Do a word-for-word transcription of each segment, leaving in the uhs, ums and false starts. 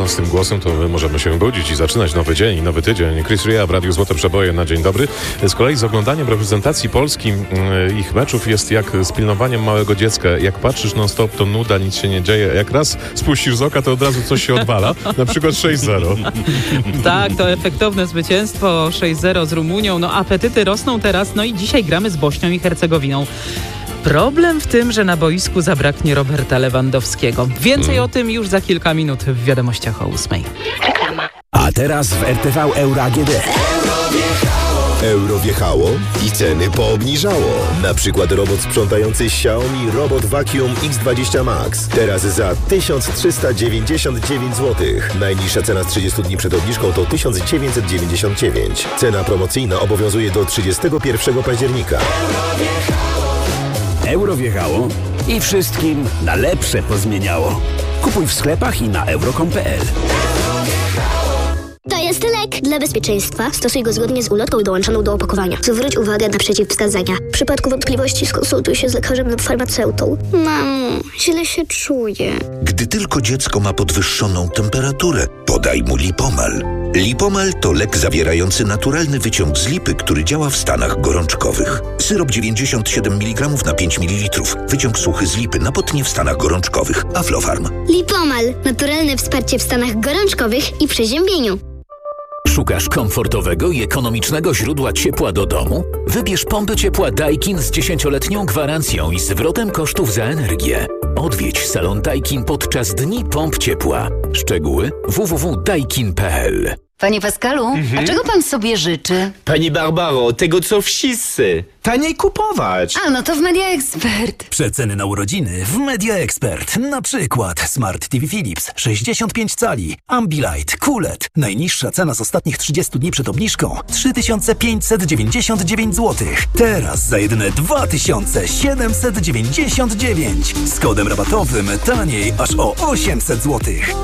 no z tym głosem to my możemy się budzić i zaczynać nowy dzień, nowy tydzień. Chris Rea w Radiu Złote Przeboje na dzień dobry. Z kolei z oglądaniem reprezentacji Polski yy, ich meczów jest jak z pilnowaniem małego dziecka. Jak patrzysz non stop, to nuda, nic się nie dzieje. Jak raz spuścisz z oka, to od razu coś się odwala. Na przykład sześć zero. Tak, to efektowne zwycięstwo sześć zero z Rumunią. No apetyty rosną teraz. No i dzisiaj gramy z Bośnią i Hercegowiną. Problem w tym, że na boisku zabraknie Roberta Lewandowskiego. Więcej mm. o tym już za kilka minut w Wiadomościach o ósmej. Reklama. A teraz w R T V Euro A G D. Euro wjechało i ceny poobniżało. Na przykład robot sprzątający Xiaomi Robot Vacuum X dwadzieścia Max. Teraz za tysiąc trzysta dziewięćdziesiąt dziewięć złotych. Najniższa cena z trzydziestu dni przed obniżką to tysiąc dziewięćset dziewięćdziesiąt dziewięć. Cena promocyjna obowiązuje do trzydziestego pierwszego października. Euro wjechało i wszystkim na lepsze pozmieniało. Kupuj w sklepach i na euro kropka com kropka p l. To jest lek. Dla bezpieczeństwa stosuj go zgodnie z ulotką dołączoną do opakowania. Zwróć uwagę na przeciwwskazania. W przypadku wątpliwości skonsultuj się z lekarzem lub farmaceutą. Mamo, źle się czuję. Gdy tylko dziecko ma podwyższoną temperaturę, podaj mu Lipomal. Lipomal to lek zawierający naturalny wyciąg z lipy, który działa w stanach gorączkowych. Syrop dziewięćdziesiąt siedem miligramów na pięć mililitrów. Wyciąg suchy z lipy na potnie w stanach gorączkowych. Aflofarm. Lipomal. Naturalne wsparcie w stanach gorączkowych i przeziębieniu. Szukasz komfortowego i ekonomicznego źródła ciepła do domu? Wybierz pompy ciepła Daikin z dziesięcioletnią gwarancją i zwrotem kosztów za energię. Odwiedź salon Daikin podczas Dni Pomp Ciepła. Szczegóły w w w kropka daikin kropka p l. Panie Pascalu, mhm. a czego pan sobie życzy? Pani Barbaro, tego co wszyscy. Taniej kupować. A, no to w Media Expert. Przeceny na urodziny w Media Expert. Na przykład Smart T V Philips sześćdziesiąt pięć cali, Ambilight, Q L E D. Najniższa cena z ostatnich trzydziestu dni przed obniżką trzy tysiące pięćset dziewięćdziesiąt dziewięć złotych. Teraz za jedyne dwa tysiące siedemset dziewięćdziesiąt dziewięć. Z kodem rabatowym taniej aż o osiemset złotych.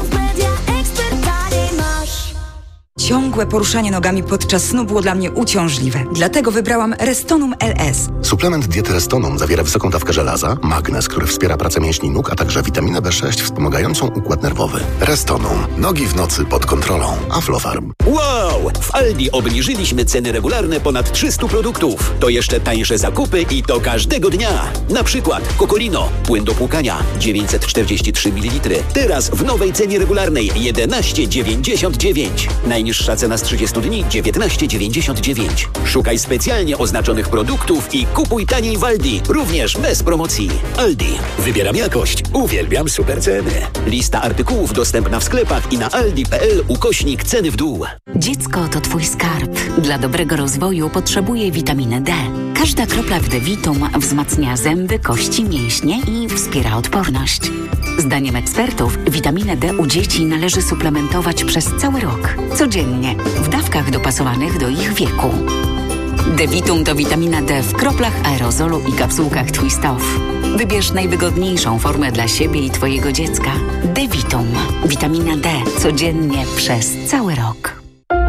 Ciągłe poruszanie nogami podczas snu było dla mnie uciążliwe. Dlatego wybrałam Restonum L S. Suplement diety Restonum zawiera wysoką dawkę żelaza, magnez, który wspiera pracę mięśni nóg, a także witaminę B sześć wspomagającą układ nerwowy. Restonum. Nogi w nocy pod kontrolą. Aflofarm. Wow! W Aldi obniżyliśmy ceny regularne ponad trzystu produktów. To jeszcze tańsze zakupy i to każdego dnia. Na przykład Cocolino, płyn do płukania, dziewięćset czterdzieści trzy mililitry. Teraz w nowej cenie regularnej jedenaście dziewięćdziesiąt dziewięć. Najniższa cena z trzydziestu dni dziewiętnaście dziewięćdziesiąt dziewięć. Szukaj specjalnie oznaczonych produktów i kupuj taniej w Aldi, również bez promocji. Aldi. Wybieram jakość. Uwielbiam super ceny. Lista artykułów dostępna w sklepach i na aldi kropka p l ukośnik ceny w dół. Dziecko to twój skarb. Dla dobrego rozwoju potrzebuje witaminy D. Każda kropla w Devitum wzmacnia zęby, kości, mięśnie i wspiera odporność. Zdaniem ekspertów witaminę D u dzieci należy suplementować przez cały rok, codziennie, w dawkach dopasowanych do ich wieku. Devitum to witamina D w kroplach aerozolu i kapsułkach Twist Off. Wybierz najwygodniejszą formę dla siebie i twojego dziecka. Devitum. Witamina D codziennie przez cały rok.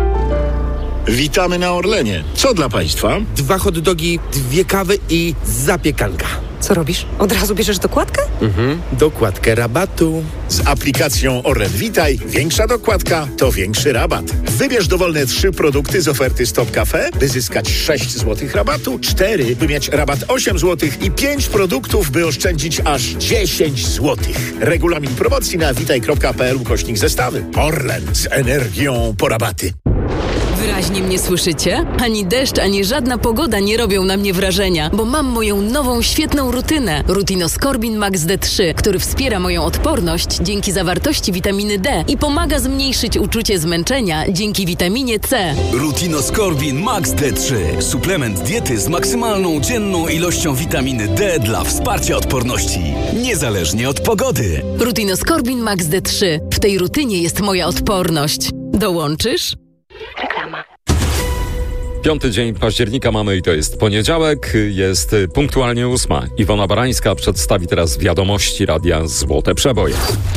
Witamy na Orlenie. Co dla Państwa? Dwa hot dogi, dwie kawy i zapiekanka. Co robisz? Od razu bierzesz dokładkę? Mhm, dokładkę rabatu. Z aplikacją Orlen Witaj większa dokładka to większy rabat. Wybierz dowolne trzy produkty z oferty Stop Cafe, by zyskać sześć złotych rabatu, cztery, by mieć rabat osiem złotych i pięć produktów, by oszczędzić aż dziesięć złotych. Regulamin promocji na witaj kropka p l ukośnik zestawy. Orlen z energią po rabaty. Wyraźnie mnie słyszycie? Ani deszcz, ani żadna pogoda nie robią na mnie wrażenia, bo mam moją nową, świetną rutynę. Rutinoskorbin Max D trzy, który wspiera moją odporność dzięki zawartości witaminy D i pomaga zmniejszyć uczucie zmęczenia dzięki witaminie C. Rutinoskorbin Max D trzy. Suplement diety z maksymalną dzienną ilością witaminy D dla wsparcia odporności. Niezależnie od pogody. Rutinoskorbin Max D trzy. W tej rutynie jest moja odporność. Dołączysz? Reklama. Piąty dzień października mamy i to jest poniedziałek, jest punktualnie ósma. Iwona Barańska przedstawi teraz wiadomości Radia Złote Przeboje.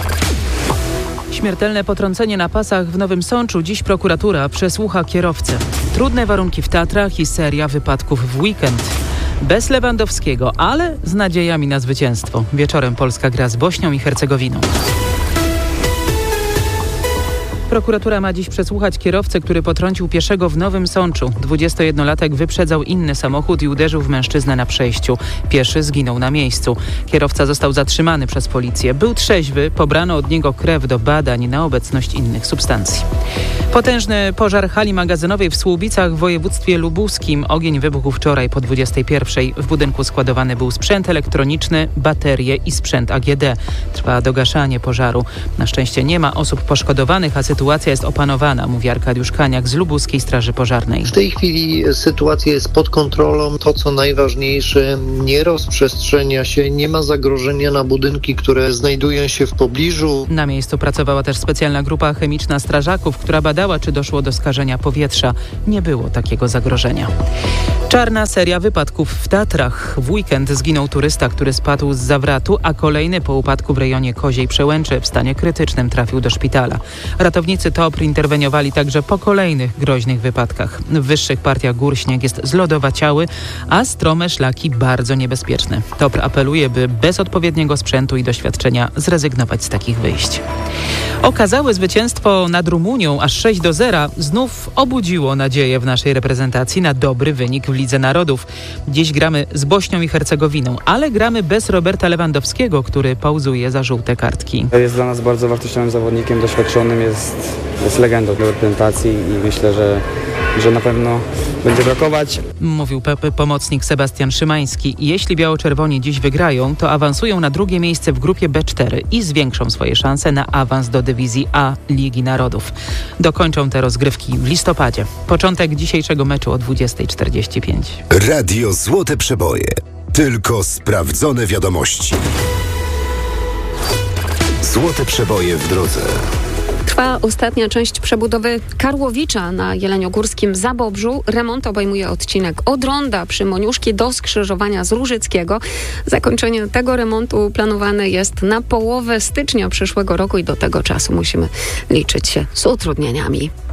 Śmiertelne potrącenie na pasach w Nowym Sączu. Dziś prokuratura przesłucha kierowcę. Trudne warunki w Tatrach i seria wypadków w weekend. Bez Lewandowskiego, ale z nadziejami na zwycięstwo. Wieczorem Polska gra z Bośnią i Hercegowiną. Prokuratura ma dziś przesłuchać kierowcę, który potrącił pieszego w Nowym Sączu. dwudziestojednolatek wyprzedzał inny samochód i uderzył w mężczyznę na przejściu. Pieszy zginął na miejscu. Kierowca został zatrzymany przez policję. Był trzeźwy, pobrano od niego krew do badań na obecność innych substancji. Potężny pożar hali magazynowej w Słubicach w województwie lubuskim. Ogień wybuchł wczoraj po dwudziestej pierwszej. W budynku składowany był sprzęt elektroniczny, baterie i sprzęt A G D. Trwa dogaszanie pożaru. Na szczęście nie ma osób poszkodowanych, a sytuacja jest opanowana, mówi Arkadiusz Kaniak z Lubuskiej Straży Pożarnej. W tej chwili sytuacja jest pod kontrolą. To, co najważniejsze, nie rozprzestrzenia się, nie ma zagrożenia na budynki, które znajdują się w pobliżu. Na miejscu pracowała też specjalna grupa chemiczna strażaków, która badała, czy doszło do skażenia powietrza. Nie było takiego zagrożenia. Czarna seria wypadków w Tatrach. W weekend zginął turysta, który spadł z zawratu, a kolejny po upadku w rejonie Koziej Przełęczy w stanie krytycznym trafił do szpitala. Ratownicy T O P R interweniowali także po kolejnych groźnych wypadkach. W wyższych partiach gór śnieg jest zlodowaciały, a strome szlaki bardzo niebezpieczne. T O P R apeluje, by bez odpowiedniego sprzętu i doświadczenia zrezygnować z takich wyjść. Okazałe zwycięstwo nad Rumunią aż sześć do zera znów obudziło nadzieję w naszej reprezentacji na dobry wynik w Lidze Narodów. Dziś gramy z Bośnią i Hercegowiną, ale gramy bez Roberta Lewandowskiego, który pauzuje za żółte kartki. Jest dla nas bardzo wartościowym zawodnikiem, doświadczonym, jest, jest legendą dla reprezentacji i myślę, że, że na pewno będzie brakować. Mówił Pepy pomocnik Sebastian Szymański. Jeśli biało-czerwoni dziś wygrają, to awansują na drugie miejsce w grupie B cztery i zwiększą swoje szanse na awans do dywizji A Ligi Narodów. Dokończą te rozgrywki w listopadzie. Początek dzisiejszego meczu o dwudziestej czterdzieści pięć. Radio Złote Przeboje. Tylko sprawdzone wiadomości. Złote Przeboje w drodze. Trwa ostatnia część przebudowy Karłowicza na Jeleniogórskim Zabobrzu. Remont obejmuje odcinek od Ronda przy Moniuszki do skrzyżowania z Różyckiego. Zakończenie tego remontu planowane jest na połowę stycznia przyszłego roku i do tego czasu musimy liczyć się z utrudnieniami.